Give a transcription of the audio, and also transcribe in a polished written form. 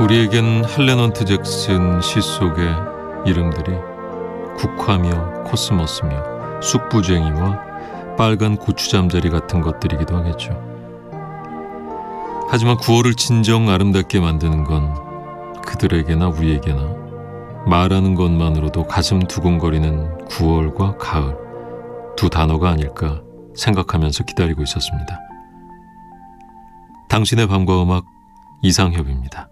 우리에겐 헬렌 헌트 잭슨 시 속의 이름들이 국화며 코스모스며 쑥부쟁이와 빨간 고추잠자리 같은 것들이기도 하겠죠. 하지만 9월을 진정 아름답게 만드는 건 그들에게나 우리에게나 말하는 것만으로도 가슴 두근거리는 9월과 가을 두 단어가 아닐까 생각하면서 기다리고 있었습니다. 당신의 밤과 음악 이상협입니다.